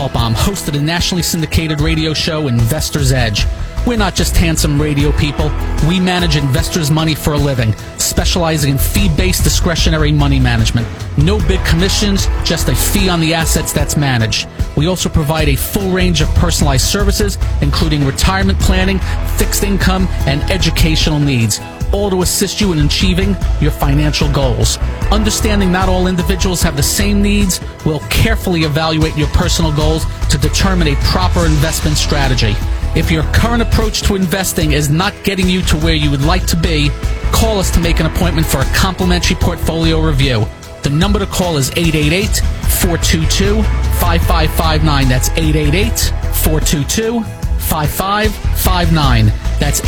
Kaltbaum, host of the nationally syndicated radio show Investor's Edge. We're not just handsome radio people. We manage investors' money for a living, specializing in fee-based discretionary money management. No big commissions, just a fee on the assets that's managed. We also provide a full range of personalized services, including retirement planning, fixed income, and educational needs, all to assist you in achieving your financial goals. Understanding not all individuals have the same needs, we'll carefully evaluate your personal goals to determine a proper investment strategy. If your current approach to investing is not getting you to where you would like to be, call us to make an appointment for a complimentary portfolio review. The number to call is 888-422-5559. That's 888-422-5559. That's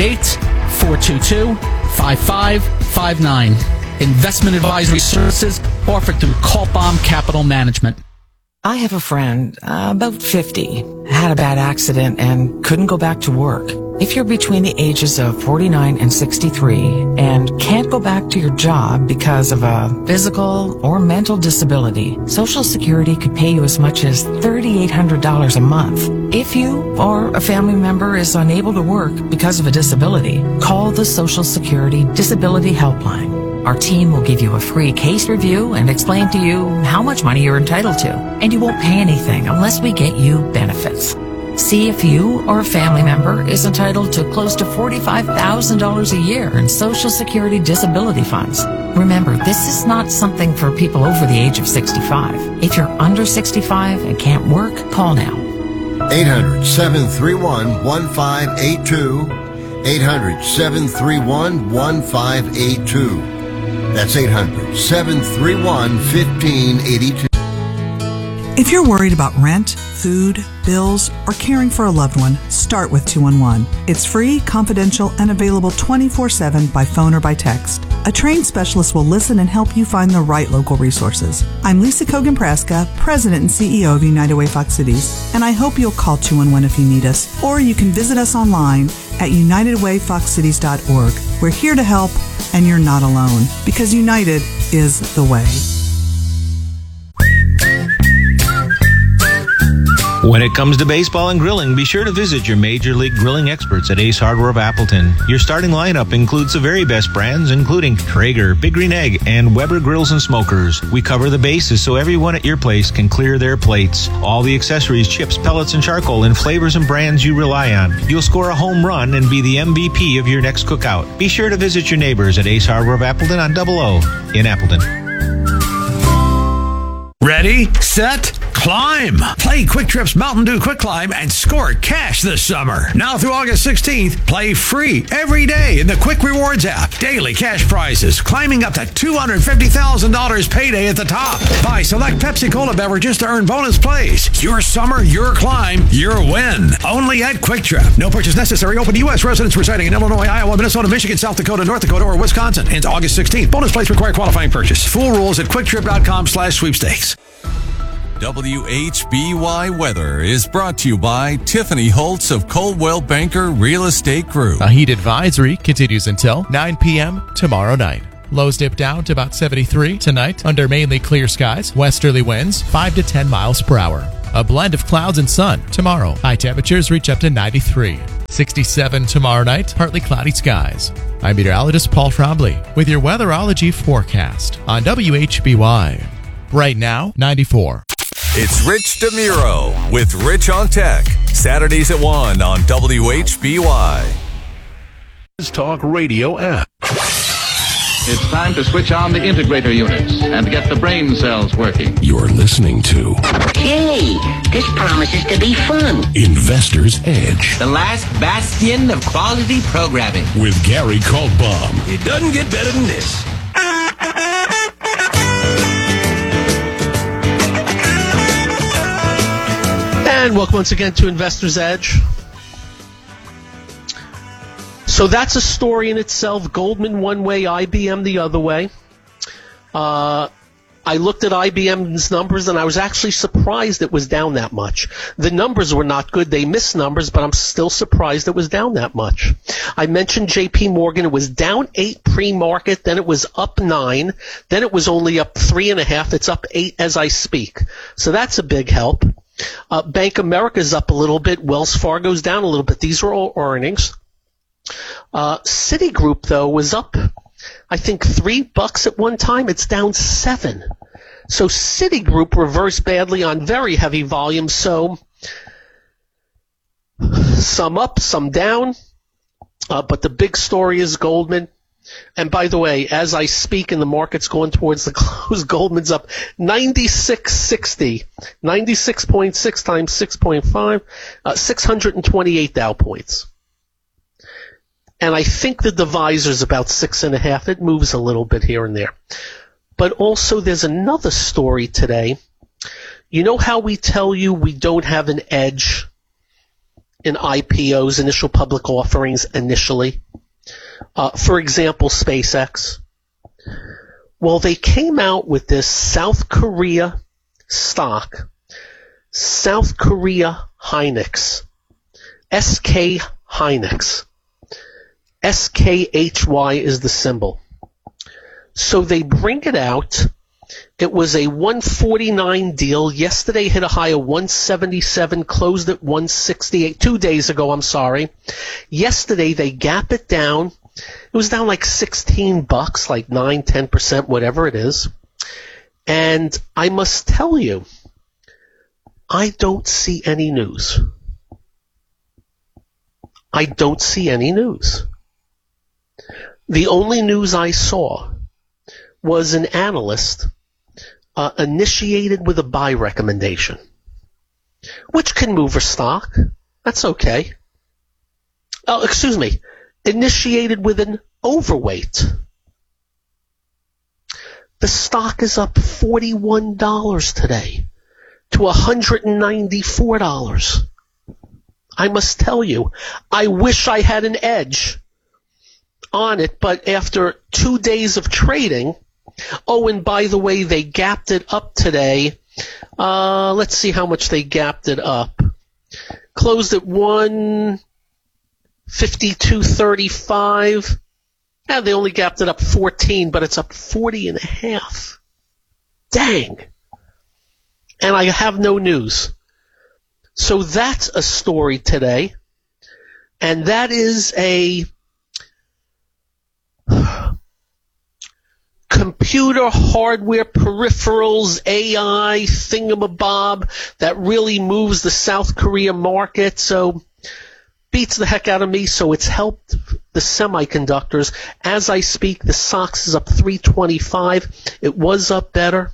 888-422-5559. Investment advisory services offered through Kaltbaum Capital Management. I have a friend, about 50, had a bad accident and couldn't go back to work. If you're between the ages of 49 and 63 and can't go back to your job because of a physical or mental disability, Social Security could pay you as much as $3,800 a month. If you or a family member is unable to work because of a disability, call the Social Security Disability Helpline. Our team will give you a free case review and explain to you how much money you're entitled to. And you won't pay anything unless we get you benefits. See if you or a family member is entitled to close to $45,000 a year in Social Security disability funds. Remember, this is not something for people over the age of 65. If you're under 65 and can't work, call now. 800-731-1582. 800-731-1582. That's 800-731-1582. If you're worried about rent, food, bills, or caring for a loved one, start with 211. It's free, confidential, and available 24/7 by phone or by text. A trained specialist will listen and help you find the right local resources. I'm Lisa Kogan-Praska, President and CEO of United Way Fox Cities, and I hope you'll call 211 if you need us, or you can visit us online at unitedwayfoxcities.org. We're here to help, and you're not alone, because United is the way. When it comes to baseball and grilling, be sure to visit your Major League Grilling experts at Ace Hardware of Appleton. Your starting lineup includes the very best brands, including Traeger, Big Green Egg, and Weber Grills and Smokers. We cover the bases so everyone at your place can clear their plates. All the accessories, chips, pellets, and charcoal in flavors and brands you rely on. You'll score a home run and be the MVP of your next cookout. Be sure to visit your neighbors at Ace Hardware of Appleton on 00 in Appleton. Ready, set, climb. Play Quick Trip's Mountain Dew Quick Climb and score cash this summer. Now through August 16th, play free every day in the Quick Rewards app. Daily cash prizes climbing up to $250,000 payday at the top. Buy select Pepsi Cola beverages to earn bonus plays. Your summer, your climb, your win. Only at Quick Trip. No purchase necessary. Open to U.S. residents residing in Illinois, Iowa, Minnesota, Michigan, South Dakota, North Dakota, or Wisconsin. Ends August 16th. Bonus plays require qualifying purchase. Full rules at quicktrip.com/sweepstakes. WHBY Weather is brought to you by Tiffany Holtz of Coldwell Banker Real Estate Group. A heat advisory continues until 9 p.m. tomorrow night. Lows dip down to about 73 tonight under mainly clear skies. Westerly winds 5 to 10 miles per hour. A blend of clouds and sun tomorrow. High temperatures reach up to 93. 67 tomorrow night, partly cloudy skies. I'm meteorologist Paul Trombley with your weatherology forecast on WHBY. Right now, 94. It's Rich DeMuro with Rich on Tech. Saturdays at 1 on WHBY. Talk Radio app. It's time to switch on the integrator units and get the brain cells working. You're listening to... Hey, this promises to be fun. Investor's Edge. The last bastion of quality programming. With Gary Kaltbaum. It doesn't get better than this. And welcome once again to Investor's Edge. So that's a story in itself. Goldman one way, IBM the other way. I looked at IBM's numbers, and I was actually surprised it was down that much. The numbers were not good. They missed numbers, but I'm still surprised it was down that much. I mentioned JP Morgan. It was down 8 pre-market, then it was up 9, then it was only up 3.5. It's up 8 as I speak. So that's a big help. Bank of America's up a little bit. Wells Fargo's down a little bit. These are all earnings. Citigroup, though, was up, I think, $3 at one time. It's down 7. So Citigroup reversed badly on very heavy volume. So some up, some down. But the big story is Goldman. And by the way, as I speak and the market's going towards the close, Goldman's up 96.60, 96.6 times 6.5, 628 Dow points. And I think the divisor's about 6.5. It moves a little bit here and there. But also there's another story today. You know how we tell you we don't have an edge in IPOs, initial public offerings, initially? For example, SpaceX. Well, they came out with this South Korea stock, South Korea Hynix, SK Hynix. SKHY is the symbol. So they bring it out. It was a 149 deal. Yesterday hit a high of 177, closed at 168. 2 days ago, I'm sorry. Yesterday they gap it down. It was down like $16, like 9, 10%, whatever it is. And I must tell you, I don't see any news. I don't see any news. The only news I saw was an analyst initiated with a buy recommendation, which can move a stock. That's okay. Oh, excuse me. Initiated with an overweight. The stock is up $41 today to $194. I must tell you, I wish I had an edge on it, but after 2 days of trading, oh, and by the way, they gapped it up today. Let's see how much they gapped it up. Closed at 152.35. Yeah, they only gapped it up 14, but it's up 40.5. Dang. And I have no news. So that's a story today. And that is a computer, hardware, peripherals, AI, thingamabob that really moves the South Korea market. So beats the heck out of me. So it's helped the semiconductors. As I speak, the SOX is up 325. It was up better.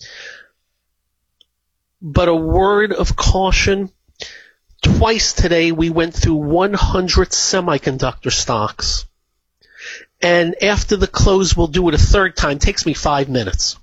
But a word of caution. Twice today we went through 100 semiconductor stocks. And after the close, we'll do it a third time. It takes me 5 minutes.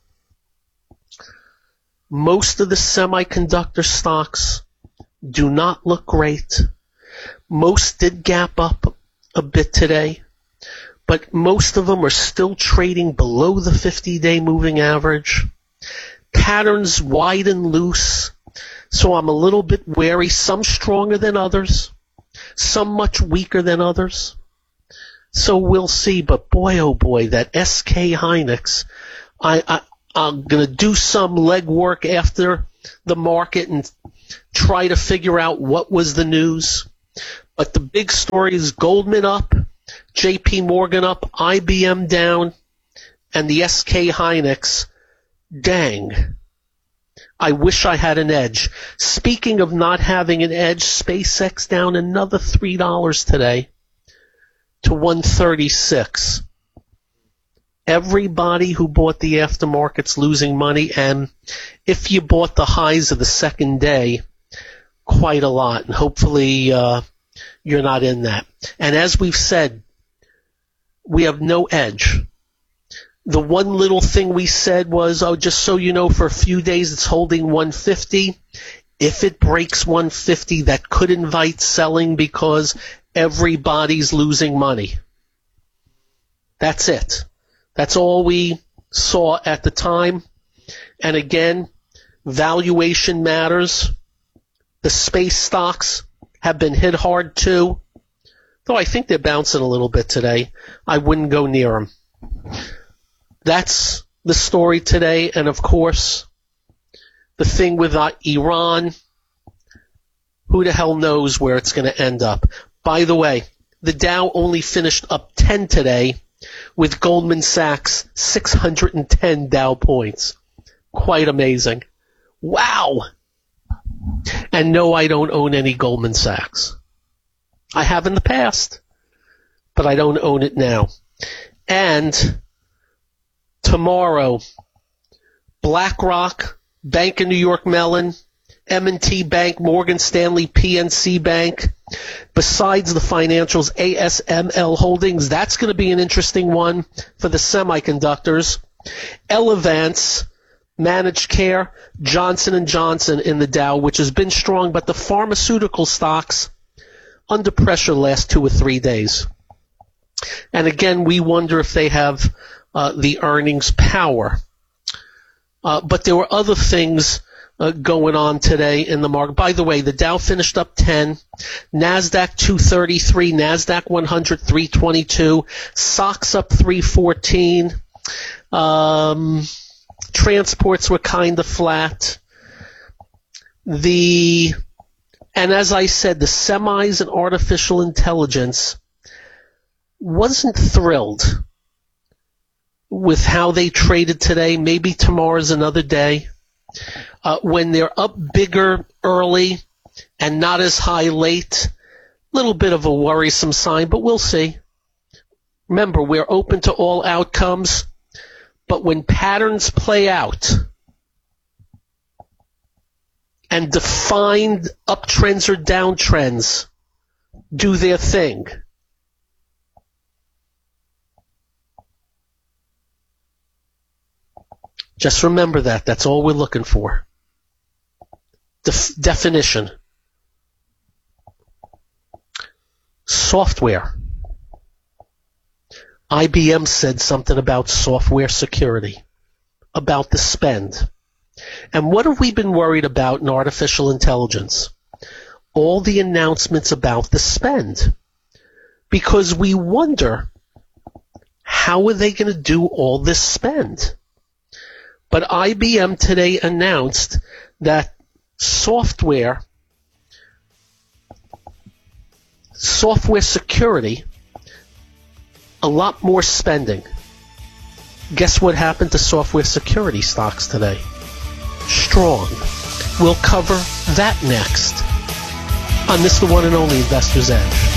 Most of the semiconductor stocks do not look great. Most did gap up a bit today, but most of them are still trading below the 50-day moving average. Patterns wide and loose, so I'm a little bit wary. Some stronger than others, some much weaker than others. So we'll see, but boy, oh boy, that SK Hynix, I'm going to do some legwork after the market and try to figure out what was the news. But the big story is Goldman up, JP Morgan up, IBM down, and the SK Hynix, dang. I wish I had an edge. Speaking of not having an edge, SpaceX down another $3 today to 136. Everybody who bought the aftermarket's losing money, and if you bought the highs of the second day, quite a lot, and hopefully you're not in that. And as we've said, we have no edge. The one little thing we said was, oh, just so you know, for a few days it's holding 150. If it breaks 150, that could invite selling because everybody's losing money. That's it. That's all we saw at the time. And again, valuation matters. The space stocks have been hit hard too, though I think they're bouncing a little bit today. I wouldn't go near them. That's the story today. And of course, the thing with Iran, who the hell knows where it's going to end up. By the way, the Dow only finished up 10 today, with Goldman Sachs 610 Dow points. Quite amazing. Wow! And no, I don't own any Goldman Sachs. I have in the past, but I don't own it now. And tomorrow, BlackRock, Bank of New York Mellon, M&T Bank, Morgan Stanley, PNC Bank, besides the financials, ASML Holdings, that's going to be an interesting one for the semiconductors. Elevance, Managed Care, Johnson & Johnson in the Dow, which has been strong, but the pharmaceutical stocks under pressure the last 2 or 3 days. And again, we wonder if they have the earnings power. But there were other things going on today in the market. By the way, the Dow finished up 10, NASDAQ 233, NASDAQ 100 322, SOX up 314. Transports were kind of flat. And as I said, the semis and artificial intelligence wasn't thrilled with how they traded today. Maybe tomorrow's another day. When they're up bigger early and not as high late, a little bit of a worrisome sign, but we'll see. Remember, we're open to all outcomes, but when patterns play out and defined uptrends or downtrends do their thing, just remember that. That's all we're looking for. Definition. Software. IBM said something about software security, about the spend. And what have we been worried about in artificial intelligence? All the announcements about the spend. Because we wonder, how are they going to do all this spend? But IBM today announced that software security, a lot more spending. Guess what happened to software security stocks today? Strong. We'll cover that next on this, the one and only Investor's Edge.